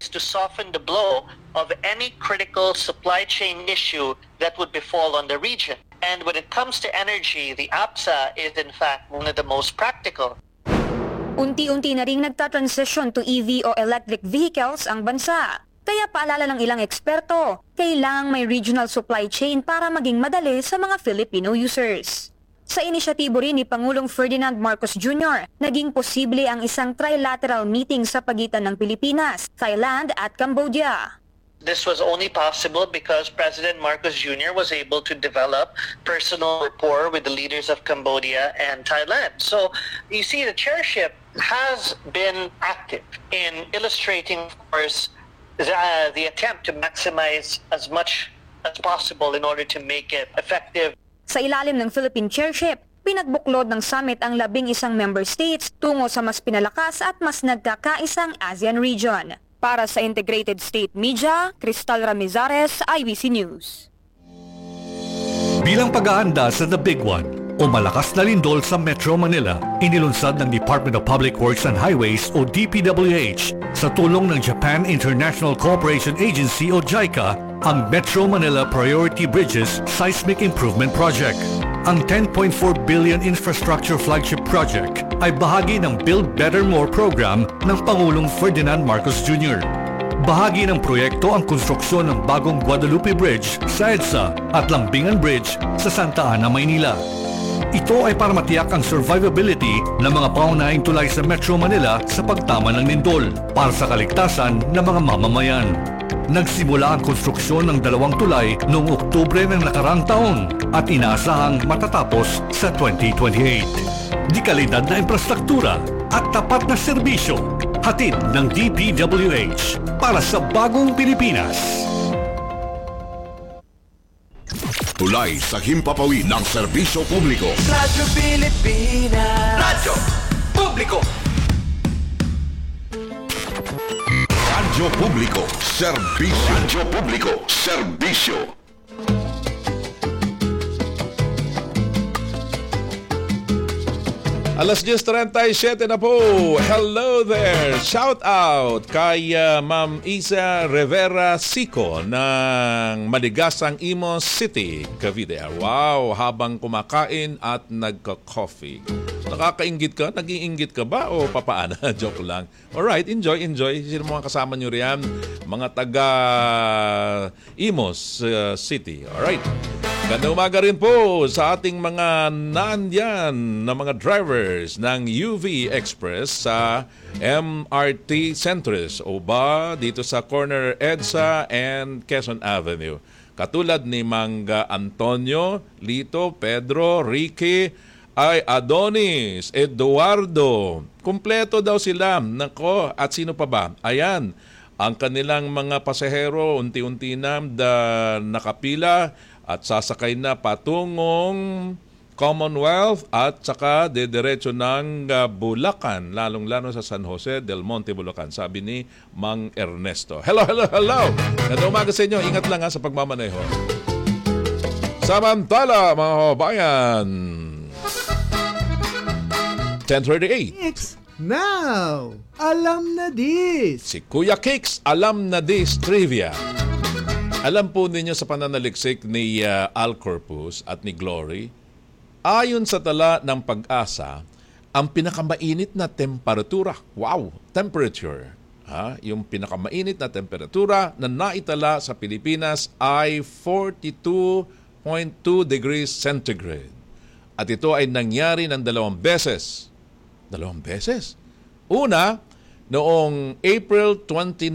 to soften the blow of any critical supply chain issue that would befall on the region. And when it comes to energy, the APSA is in fact one of the most practical. Unti-unti na ring nagta-transition to EV o electric vehicles ang bansa. Kaya paalala ng ilang eksperto, kailangang may regional supply chain para maging madali sa mga Filipino users. Sa inisyatibo rin ni Pangulong Ferdinand Marcos Jr., naging posible ang isang trilateral meeting sa pagitan ng Pilipinas, Thailand at Cambodia. This was only possible because President Marcos Jr. was able to develop personal rapport with the leaders of Cambodia and Thailand. So you see, the chairship has been active in illustrating, of course, the attempt to maximize as much as possible in order to make it effective. Sa ilalim ng Philippine chairship, pinagbuklod ng summit ang 11 member states tungo sa mas pinalakas at mas nagkakaisang ASEAN region. Para sa Integrated State Media, Cristal Ramizares, IBC News. Bilang pag-aanda sa The Big One o malakas na lindol sa Metro Manila, inilunsad ng Department of Public Works and Highways o DPWH sa tulong ng Japan International Cooperation Agency o JICA ang Metro Manila Priority Bridges Seismic Improvement Project. Ang 10.4 billion infrastructure flagship project ay bahagi ng Build Better More program ng Pangulong Ferdinand Marcos Jr. Bahagi ng proyekto ang konstruksyon ng bagong Guadalupe Bridge sa EDSA at Lambingan Bridge sa Santa Ana, Maynila. Ito ay para matiyak ang survivability ng mga pangunahing tulay sa Metro Manila sa pagtama ng lindol para sa kaligtasan ng mga mamamayan. Nagsimula ang konstruksyon ng 2 tulay noong Oktubre ng nakarang taon at inaasahang matatapos sa 2028. Di kalidad na infrastruktura at tapat na serbisyo, hatid ng DPWH para sa bagong Pilipinas. Tulay sa himpapawid ng serbisyo publiko. Radyo Pilipinas. Radyo Publiko. Radyo Publiko, serbisyo. Radyo Publiko, serbisyo. Alas 10:37 na po. Hello there. Shout out kay Ma'am Isa Rivera Sico ng Maligasang Imos City, Cavite. Wow, habang kumakain at nagka-coffee. Nakakainggit ka? Nag-iinggit ka ba o papaana? Joke lang. Alright, enjoy. Sino mga kasama nyo riyan? Mga taga Imos City. Alright. Ganda umaga rin po sa ating mga nandyan na mga drivers ng UV Express sa MRT Centris o ba dito sa corner EDSA and Quezon Avenue. Katulad ni Mangga Antonio, Lito, Pedro, Ricky, ay Adonis, Eduardo. Kumpleto daw sila. Nako, at sino pa ba? Ayan, ang kanilang mga pasahero unti-unti na nakapila at sasakay na patungong Commonwealth at saka dediretso ng Bulacan, lalong-lalo sa San Jose del Monte, Bulacan. Sabi ni Mang Ernesto. Hello! Ganda umaga sa inyo. Ingat lang sa pagmamaneho. Samantala, mga kabayan, 10:38. Now, alam na this. Si Kuya Kicks, alam na this trivia. Alam po ninyo sa pananaliksik ni Al Corpus at ni Glory, ayon sa tala ng Pag-asa, ang pinakamainit na temperatura, temperature, yung pinakamainit na temperatura na naitala sa Pilipinas ay 42.2 degrees centigrade. At ito ay nangyari ng 2 beses. 2 beses? Una, noong April 29,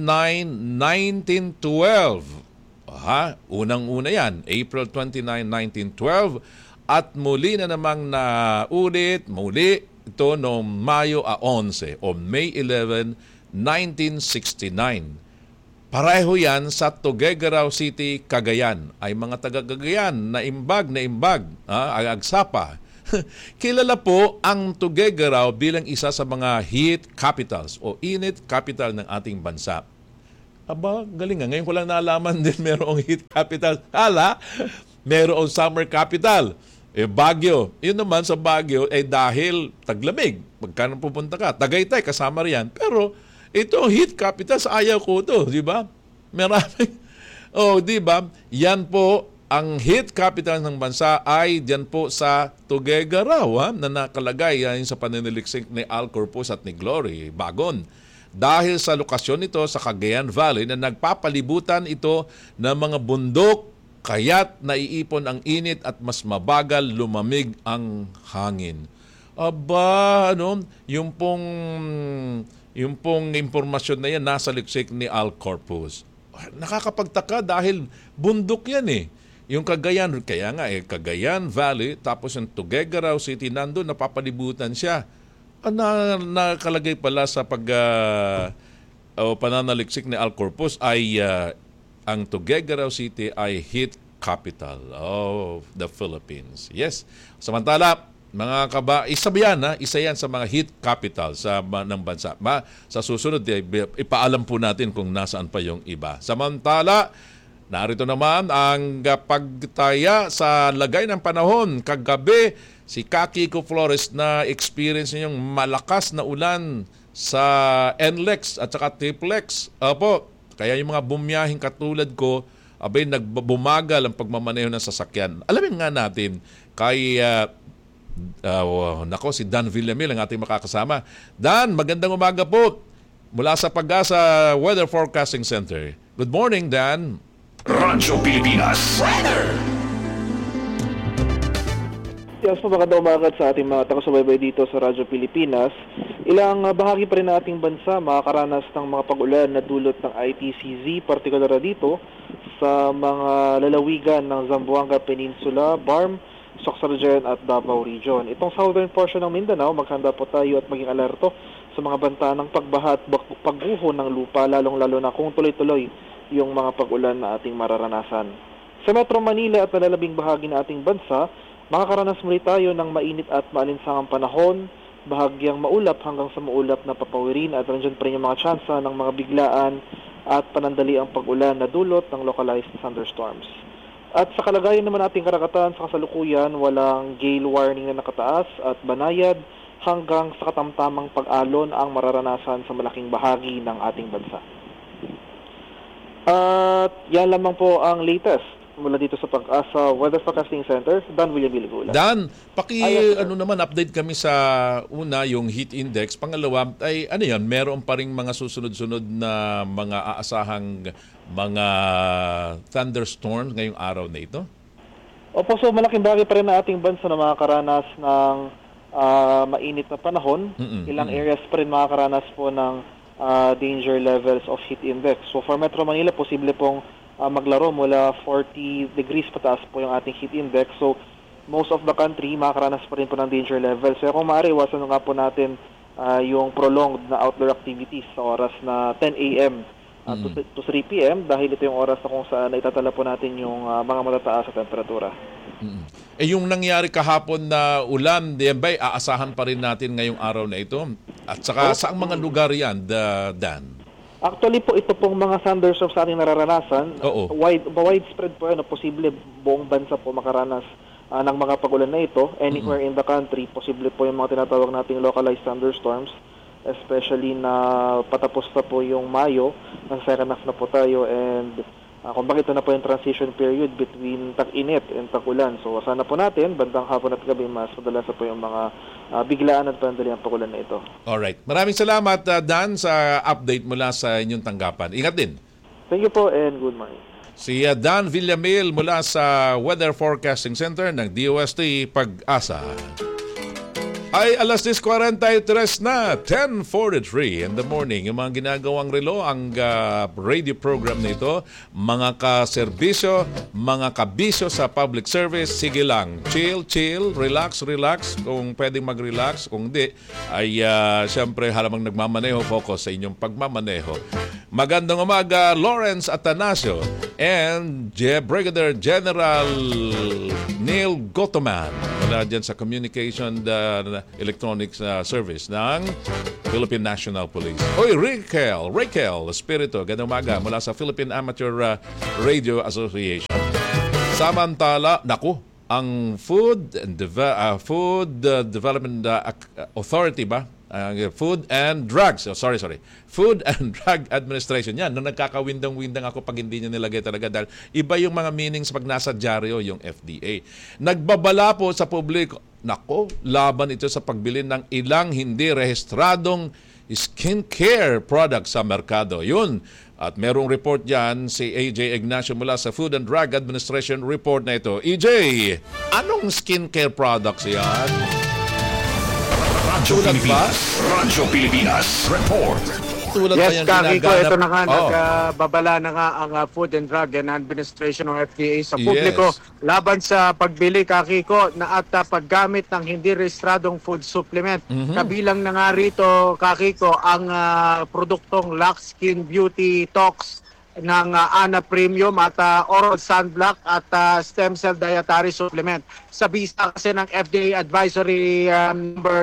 1912. Unang-una yan, April 29, 1912. At muli na namang muli ito noong Mayo 11 o May 11, 1969. Pareho yan sa Tuguegarao City, Cagayan. Ay mga taga-Cagayan na imbag, agsapa. Kilala po ang Tuguegarao bilang isa sa mga heat capitals o init capital ng ating bansa. Aba, galing nga. Ngayon ko lang nalaman din merong heat capital. Merong summer capital. Baguio. Yun naman sa Baguio dahil taglamig. Pagka pupunta ka, Tagaytay kasama riyan. Pero Ito, heat capitals, ayaw ko to, di ba? Maraming, di ba? Yan po, ang heat capital ng bansa ay diyan po sa Tuguegarao na nakalagay yan sa paniniliksik ni Al Corpus at ni Glory Bagon. Dahil sa lokasyon nito sa Cagayan Valley na nagpapalibutan ito ng mga bundok, kaya't naiipon ang init at mas mabagal lumamig ang hangin. Aba, yung pong impormasyon na yan nasa liksik ni Al Corpus. Nakakapagtaka dahil bundok yan eh. Yung Cagayan, kaya nga Cagayan Valley, tapos yung Tuguegarao City, nandun, napapalibutan siya. Nakalagay pala sa pananaliksik ni Al Corpus ay ang Tuguegarao City ay heat capital of the Philippines. Yes. Samantala, mga isa yan sa mga heat capital ng bansa. Sa susunod, ipaalam po natin kung nasaan pa yung iba. Samantala, narito naman ang pagtaya sa lagay ng panahon. Kagabi, si Kiko Flores na experience niyong malakas na ulan sa NLEX at saka TPLEX. Kaya yung mga bumiyahing katulad ko, nagbumagal ang pagmamaneho ng sasakyan. Alamin nga natin kay si Dan Villamil ang ating makakasama. Dan, magandang umaga po mula sa Pag-asa Weather Forecasting Center. Good morning, Dan. Radyo Pilipinas Weather. Yes po, magandang umaga sa ating mga taga-subaybay dito sa Radyo Pilipinas. Ilang bahagi pa rin ng ating bansa makakaranas ng mga pag-ulan na dulot ng ITCZ, partikular dito sa mga lalawigan ng Zamboanga Peninsula, BARM, Sorsogon at Davao Region. Itong southern portion ng Mindanao, maghanda po tayo at maging alerto sa mga banta ng pagbaha at pagguho ng lupa, lalong-lalo na kung tuloy-tuloy yung mga pag-ulan na ating mararanasan. Sa Metro Manila at nalalabing bahagi ng ating bansa, makakaranas muli tayo ng mainit at maalinsangang panahon, bahagyang maulap hanggang sa maulap na papawirin at nandiyan pa rin yung mga tsansa ng mga biglaan at panandali ang pag-ulan na dulot ng localized thunderstorms. At sa kalagayan naman ating karagatan sa kasalukuyan, walang gale warning na nakataas at banayad hanggang sa katamtamang pag-alon ang mararanasan sa malaking bahagi ng ating bansa. At yan lamang po ang latest mula dito sa Pag-asa Weather Forecasting Center, Dan William Biligula. Dan, update kami sa una, yung heat index. Pangalawa, ay meron pa ring mga susunod-sunod na mga aasahang mga thunderstorms ngayong araw na ito? Opo, so malaking bagay pa rin na ating bansa na makakaranas ng mainit na panahon. Ilang areas pa rin makakaranas po ng danger levels of heat index. So for Metro Manila, posible pong maglaro mula 40 degrees pataas po yung ating heat index. So most of the country makakaranas pa rin po ng danger levels. So kung maaari, iwasan nga po natin yung prolonged na outdoor activities sa oras na 10 a.m. To 3 p.m. dahil ito yung oras na kung saan itatala po natin yung mga matataas sa temperatura. Yung nangyari kahapon na ulan, aasahan pa rin natin ngayong araw na ito? At saka saang mga lugar yan, Dan? Actually po, ito pong mga thunderstorms sa ating nararanasan, widespread po yan, posible buong bansa po makaranas ng mga pag-ulan na ito. Anywhere in the country, posible po yung mga tinatawag nating localized thunderstorms, especially na patapos na po yung Mayo, nasa second half na po tayo, and kung bakit ito na po yung transition period between tag-init and tag-ulan. So sana po natin, bandang hapon at gabi, mas madalas po yung mga biglaan at pandali ang pag-ulan na ito. Alright. Maraming salamat, Dan, sa update mula sa inyong tanggapan. Ingat din. Thank you po and good morning. Si Dan Villamil mula sa Weather Forecasting Center ng DOST Pag-asa. Ay alas 10:43 na, 10:43 in the morning. Yung mga ginagawang relo, ang radio program nito, mga kaserbisyo, mga kabisyo sa public service, sige lang, chill, relax. Kung pwedeng mag-relax, kung di, ay siyempre halamang nagmamaneho, focus sa inyong pagmamaneho. Magandang umaga, Lawrence Atanasio and Brigadier General Neil Gotoman mula dyan sa Communication Electronics Service ng Philippine National Police. Oy, Raquel Espiritu, gandang umaga mula sa Philippine Amateur Radio Association. Samantala, ang Food Development Authority ba? Food and Drugs. Food and Drug Administration. Yan, nung nagkakawindang-windang ako pag hindi niya nilagay talaga dahil iba yung mga meanings pag nasa dyaryo yung FDA. Nagbabala po sa publiko, nako, laban ito sa pagbili ng ilang hindi rehistradong skincare products sa merkado. Yun. At merong report dyan si AJ Ignacio mula sa Food and Drug Administration report na ito. EJ, anong skincare products yan? Radyo Pilipinas Report. Tulad Yes, Kiko, ito na nga, Oh. nagbabala na nga ang Food and Drug Administration o FDA sa publiko laban sa pagbili, Kiko, na at paggamit ng hindi rehistradong food supplement. Kabilang na nga rito, Kiko, ang produktong Lux Skin Beauty Tox ng ANA Premium at Oral Sunblock at Stem Cell Dietary Supplement. Sa bisa kasi ng FDA Advisory number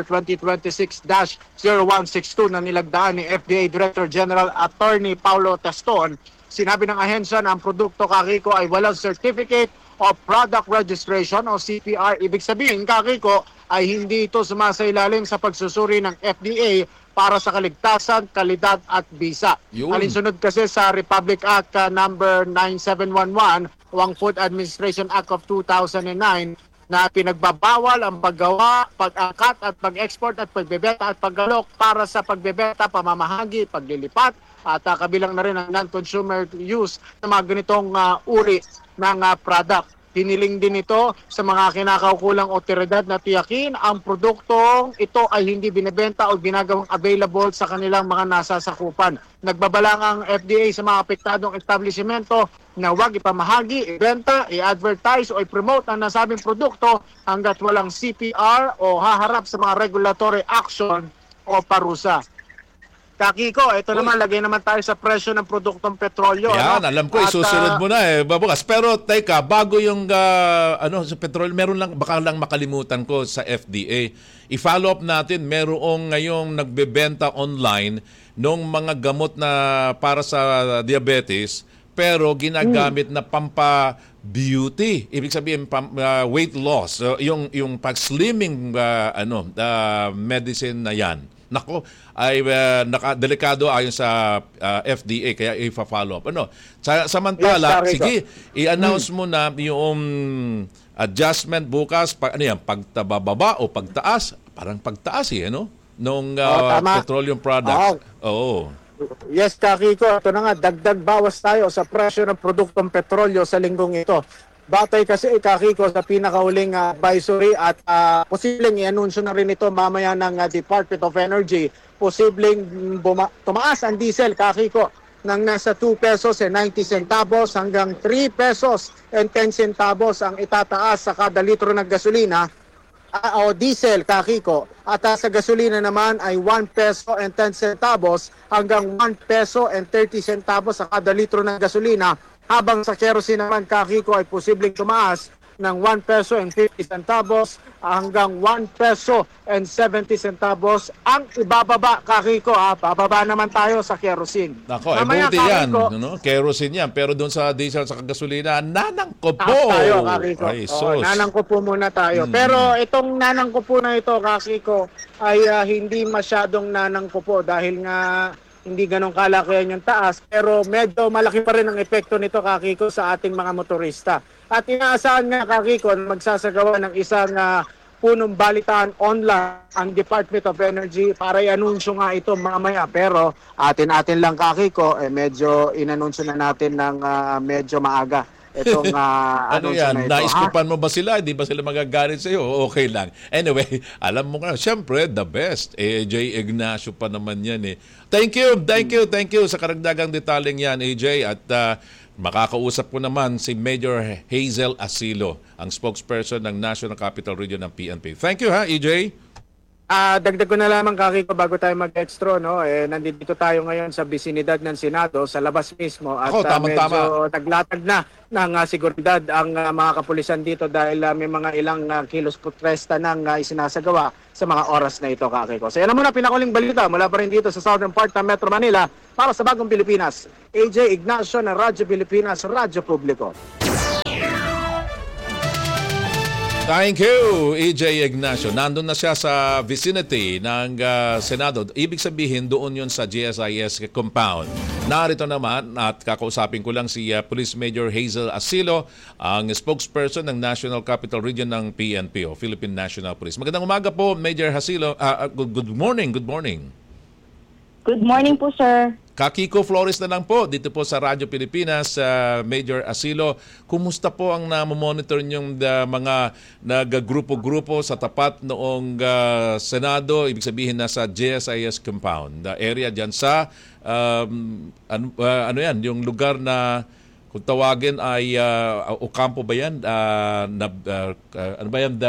2026-0162 na nilagdaan ni FDA Director General Attorney Paulo Teston, sinabi ng ahensya na ang produkto, Kiko, ay walang Certificate of Product Registration o CPR. Ibig sabihin, Kiko, ay hindi ito sumasailalim sa pagsusuri ng FDA para sa kaligtasan, kalidad at bisa. Alinsunod kasi sa Republic Act number 9711 o ang Food Administration Act of 2009 na pinagbabawal ang paggawa, pag-angkat at pag-export at pagbebenta at paggalok para sa pagbebenta, pamamahagi, paglilipat at kabilang na rin ang non-consumer use ng mga ganitong uri ng product. Hiniling din ito sa mga kinakaukulang otoridad na tiyakin ang produktong ito ay hindi binebenta o ginagawang available sa kanilang mga nasasakupan. Nagbabalang ang FDA sa mga apektadong establishmento na huwag ipamahagi, ibenta, i-advertise o i-promote ang nasabing produkto hanggat walang CPR o haharap sa mga regulatory action o parusa. Kakiko, ito naman, lagay naman tayo sa presyo ng produktong petrolyo. Yan, alam ko, isusunod mo na babukas. Pero teka, bago yung sa petrolyo, meron lang, baka lang makalimutan ko sa FDA. I-follow up natin, merong ngayong nagbebenta online ng mga gamot na para sa diabetes, pero ginagamit na pampa-beauty. Ibig sabihin, weight loss. Yung pag-slimming medicine na yan. Nako, ay delikado ayon sa FDA, kaya i-follow up. Samantala, sige, i-announce mo na yung adjustment bukas, pagtababa o pagtaas, parang pagtaas nung petroleum products. Yes, Kiko, ito na nga, dagdag bawas tayo sa presyo ng produktong petrolyo sa linggong ito. Batay kasi, Kiko, sa pinakauling advisory at posibleng i-anunsyo na rin ito mamaya ng Department of Energy. Posibleng tumaas ang diesel, Kiko, ng nasa 2 pesos and 90 centavos hanggang 3 pesos and 10 centavos ang itataas sa kada litro ng gasolina o diesel, Kiko. At sa gasolina naman ay 1 peso and 10 centavos hanggang 1 peso and 30 centavos sa kada litro ng gasolina. Habang sa kerosene naman, Kiko, ay posibleng tumaas ng 1 peso and 50 centavos hanggang 1 peso and 70 centavos ang ibababa, Kiko. Bababa naman tayo sa kerosene. Nako, buti yan. Kerosene yan. Pero doon sa diesel sa gasolina, nanangko po. Tayo, Kiko. Nanangko po muna tayo. Pero itong nanangko po na ito, Kiko, ay hindi masyadong nanangko po dahil nga hindi ganong kalakihan yung taas, pero medyo malaki pa rin ang epekto nito, Kiko, sa ating mga motorista. At inaasahan nga, Kiko, na magsasagawa ng isang punong balitaan online ang Department of Energy para i-anunsyo nga ito mamaya. Pero atin lang, Kiko, medyo inanunsyo na natin ng medyo maaga itong anunsyo na ito. Naiskupan mo ba sila? Hindi ba sila magagalit sa iyo? Okay lang. Anyway, alam mo nga, syempre, the best. AJ Ignacio pa naman yan Thank you sa karagdagang detaling yan, AJ. At makakausap ko naman si Major Hazel Asilo, ang spokesperson ng National Capital Region ng PNP. Thank you, AJ. Dagdag ko na lamang, Kiko, bago tayo mag-extra, nandito tayo ngayon sa bisinidad ng Senado, sa labas mismo, at medyo naglatag na ng seguridad ang mga kapulisan dito dahil may mga ilang kilos protesta nang isinasagawa sa mga oras na ito, Kiko. So yan na muna, pinakuling balita mula pa rin dito sa southern part ng Metro Manila para sa Bagong Pilipinas. AJ Ignacio ng Radyo Pilipinas, Radyo Publiko. Thank you, EJ Ignacio. Nandun na siya sa vicinity ng Senado. Ibig sabihin, doon yun sa GSIS compound. Narito naman at kakausapin ko lang si Police Major Hazel Asilo, ang spokesperson ng National Capital Region ng PNP o Philippine National Police. Magandang umaga po, Major Asilo. Good morning. Good morning. Good morning po, sir. Kakiko Flores na lang po dito po sa Radyo Pilipinas, Major Asilo. Kumusta po ang namomonitor niyong mga nag-grupo-grupo sa tapat noong Senado, ibig sabihin nasa GSIS compound, the area dyan sa, ano yan, yung lugar na kung tawagin ay Ocampo ba yan? Ano ba yan?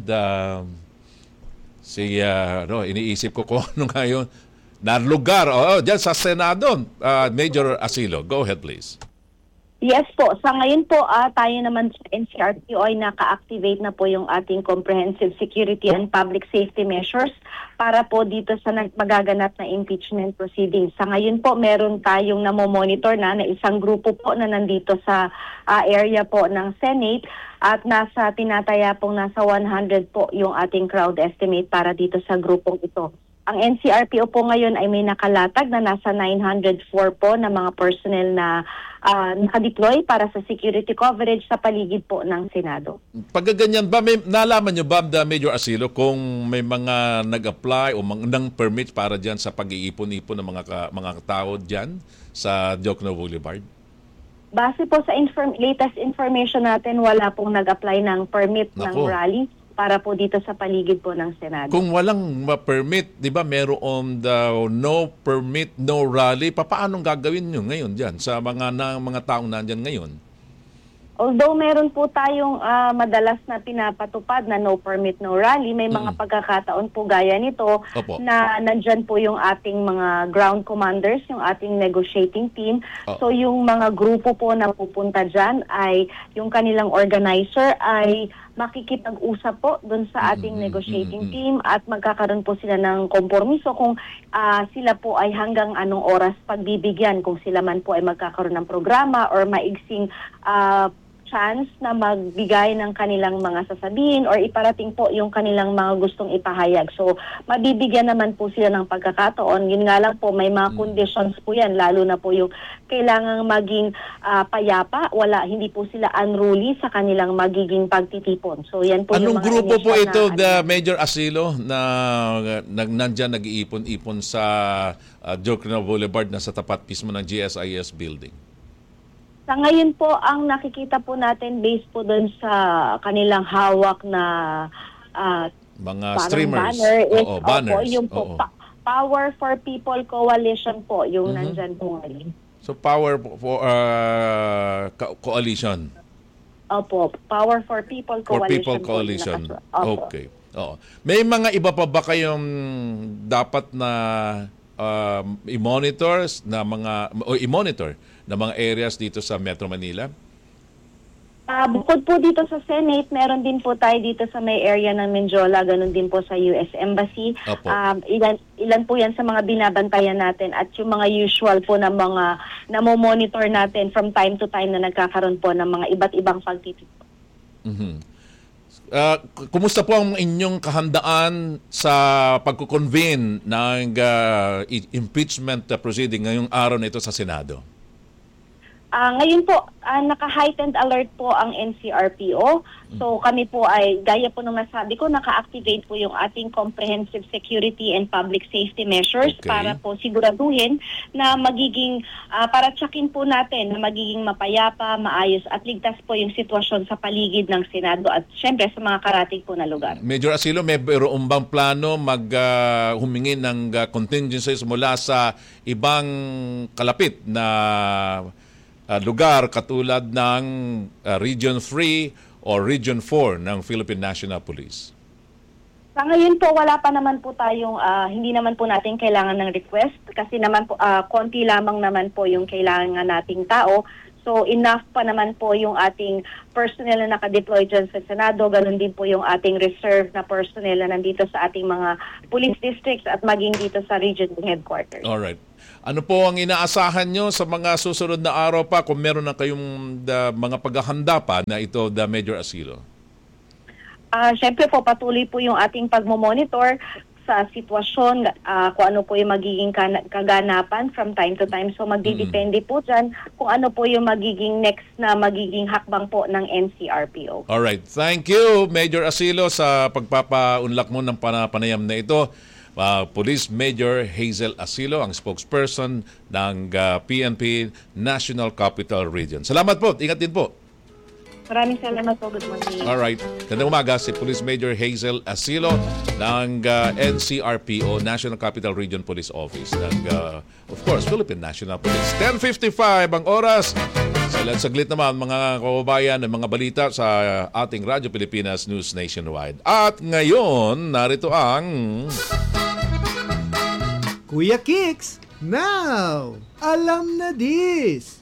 Iniisip ko kung ano nga yun. Na lugar, dyan sa Senado, Major Asilo. Go ahead, please. Yes po. Sa ngayon po, tayo naman sa NCRPO ay naka-activate na po yung ating comprehensive security and public safety measures para po dito sa magaganap na impeachment proceedings. Sa ngayon po, meron tayong namomonitor na isang grupo po na nandito sa area po ng Senate at tinataya pong nasa 100 po yung ating crowd estimate para dito sa grupong ito. Ang NCRPO po ngayon ay may nakalatag na nasa 904 po na mga personnel na nakadeploy para sa security coverage sa paligid po ng Senado. Pagkaganyan ba, nalaman nyo ba, Major Asilo, kung may mga nag-apply o ng permit para dyan sa pag-iipon-ipon ng mga tao dyan sa Diokno Boulevard? Base po sa latest information natin, wala pong nag-apply ng permit ng rally para po dito sa paligid po ng Senado. Kung walang permit, di ba, meron no permit, no rally, paano gagawin nyo ngayon dyan sa mga taong nandyan ngayon? Although meron po tayong madalas na pinapatupad na no permit, no rally, may mga pagkakataon po gaya nito na nandyan po yung ating mga ground commanders, yung ating negotiating team. So yung mga grupo po na pupunta dyan ay yung kanilang organizer ay makikipag-usap po doon sa ating negotiating team at magkakaroon po sila ng kompromiso kung sila po ay hanggang anong oras pagbibigyan, kung sila man po ay magkakaroon ng programa or maigsing chance na magbigay ng kanilang mga sasabihin or iparating po yung kanilang mga gustong ipahayag. So, mabibigyan naman po sila ng pagkakataon. Yun nga lang po, may mga conditions po yan, lalo na po yung kailangang maging payapa. Hindi po sila unruly sa kanilang magiging pagtitipon. So, yan po anong yung mga grupo po ito, Major Asilo, na nandyan nag-iipon-ipon sa Diokno Boulevard na sa tapat mismo ng GSIS building? Sa ngayon po, ang nakikita po natin based po doon sa kanilang hawak na mga streamers, banners. Yung po, Power for People Coalition po, yung nandyan po ngayon. So Power for Coalition? Opo, Power for People Coalition. For People Coalition. Okay. May mga iba pa ba kayong dapat na i-monitor na mga areas dito sa Metro Manila? Bukod po dito sa Senate, meron din po tayo dito sa may area ng Menjola, ganun din po sa US Embassy. Ilan po yan sa mga binabantayan natin at yung mga usual po na mga namomonitor natin from time to time na nagkakaroon po ng mga iba't ibang pagtitipon. Kumusta po ang inyong kahandaan sa pagko-convene ng impeachment proceeding ngayong araw na ito sa Senado? Ngayon po, naka-heightened alert po ang NCRPO. So kami po ay, gaya po nung nasabi ko, naka-activate po yung ating comprehensive security and public safety measures para po siguraduhin na magiging, para tsakin po natin na magiging mapayapa, maayos at ligtas po yung sitwasyon sa paligid ng Senado at syempre sa mga karating po na lugar. Major Asilo, may mayroon bang plano humingi ng contingencies mula sa ibang kalapit na lugar katulad ng Region 3 o Region 4 ng Philippine National Police? Sa ngayon po, wala pa naman po tayong, hindi naman po natin kailangan ng request kasi naman po, konti lamang naman po yung kailangan nating tao. So enough pa naman po yung ating personnel na nakadeploy dyan sa Senado, ganun din po yung ating reserve na personnel na nandito sa ating mga police districts at maging dito sa region headquarters. Alright. Ano po ang inaasahan nyo sa mga susunod na araw pa kung meron na kayong mga paghahanda pa na ito, Major Asilo? syempre po patuloy po yung ating pagmomonitor sa sitwasyon, kung ano po yung magiging kaganapan from time to time. So magdidepende po dyan kung ano po yung magiging next na magiging hakbang po ng NCRPO. Alright, thank you Major Asilo sa pagpapaunlak mo ng panayam na ito. Police Major Hazel Asilo, ang spokesperson ng PNP National Capital Region. Salamat po, ingat din po. Maraming salamat po. Good morning. Alright. Gandang umaga si Police Major Hazel Asilo ng NCRPO, National Capital Region Police Office ng, of course, Philippine National Police. 10:55 ang oras. Saglit naman mga kababayan ng mga balita sa ating Radyo Pilipinas News Nationwide. At ngayon, narito ang... Kuya Kicks, now, alam na this.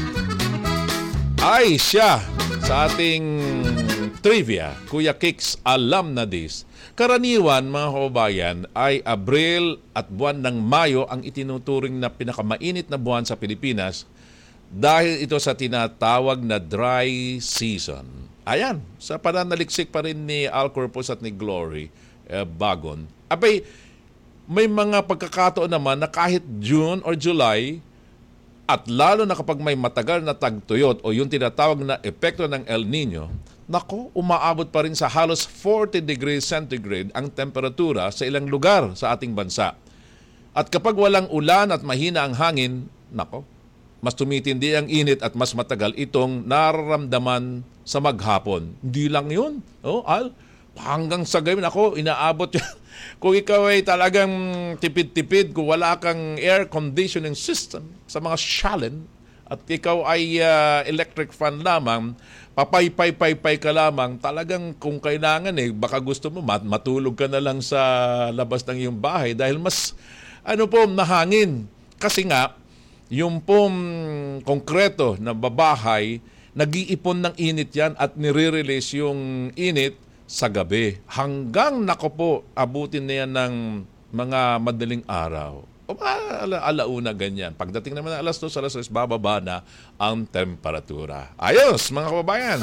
Ay siya sa ating trivia, Kuya Kicks, alam na this. Karaniwan mga kababayan ay Abril at buwan ng Mayo ang itinuturing na pinakamainit na buwan sa Pilipinas dahil ito sa tinatawag na dry season. Ayan, sa pananaliksik pa rin ni Al Corpus at ni Glory Bagon. Abay, may mga pagkakataon naman na kahit June or July, at lalo na kapag may matagal na tagtuyot o yung tinatawag na epekto ng El Nino, nako, umaabot pa rin sa halos 40 degrees centigrade ang temperatura sa ilang lugar sa ating bansa. At kapag walang ulan at mahina ang hangin, nako, mas tumitindi ang init at mas matagal itong nararamdaman sa maghapon. Hindi lang yun. Al, hanggang sa gabi, nako, inaabot yun. Kung ikaw ay talagang tipid-tipid, kung wala kang air conditioning system sa mga chalet at ikaw ay electric fan lamang, papay-pay-pay ka lamang, talagang kung kailangan baka gusto mo matulog ka na lang sa labas ng iyong bahay dahil mas mahangin. Kasi nga, yung pong konkreto na babahay, nag-iipon ng init yan at nire-release yung init sa gabi. Hanggang abutin na yan ng mga madaling araw. O alauna ganyan. Pagdating naman ng alas 2, alas 3, bababa na ang temperatura. Ayos, mga kababayan!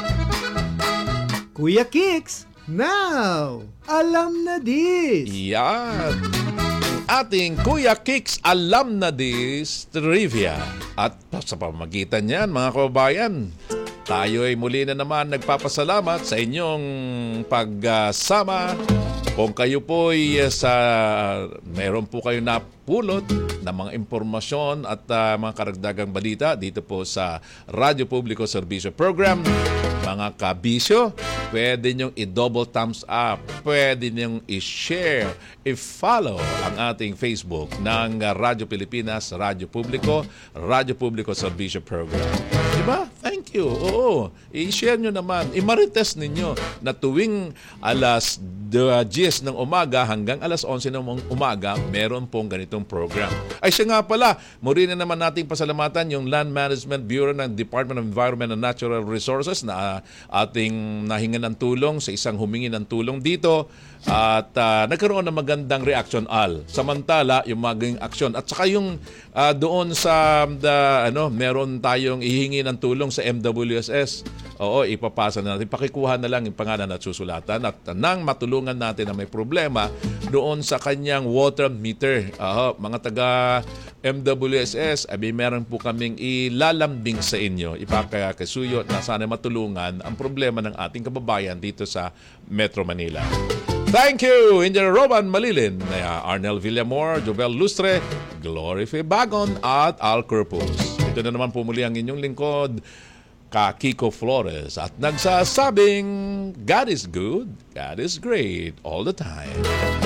Kuya Kicks, now, alam na this. Yan. Ating Kuya Kicks, alam na this trivia. At sa pamagitan niyan, mga kababayan, tayo ay muli na naman nagpapasalamat sa inyong pagsama. Kung kayo po ay meron po kayo napulot na mga impormasyon at mga karagdagang balita dito po sa Radyo Publiko Serbisyo Program, mga kabisyo, pwede nyong i-double thumbs up, pwede nyong i-share, i-follow ang ating Facebook ng Radyo Pilipinas, Radyo Publiko Serbisyo Program. Diba? Thank you. Oo. I-share nyo naman. I-marites ninyo na tuwing alas 10 ng umaga hanggang alas 11 ng umaga, meron pong ganitong program. Ay siya nga pala, muli na naman nating pasalamatan yung Land Management Bureau ng Department of Environment and Natural Resources na ating nahingan ng tulong sa isang humingi ng tulong dito at nagkaroon ng magandang reaction, Al. Samantala, yung maging aksyon. At saka yung doon sa meron tayong ihingi ng tulong sa MWSS. Oo, ipapasa na natin. Pakikuha na lang yung pangalan at susulatan at nang matulungan natin na may problema doon sa kanyang water meter. Mga taga MWSS, meron po kaming ilalambing sa inyo. Ipakasuyo na sana matulungan ang problema ng ating kababayan dito sa Metro Manila. Thank you, Engineer Roban Malilin, Arnel Villamor, Jovel Lustre, Glory Bagon at Al Corpus. Ito na naman po muli ang inyong lingkod, Kiko Flores, at nagsasabing God is good, God is great all the time.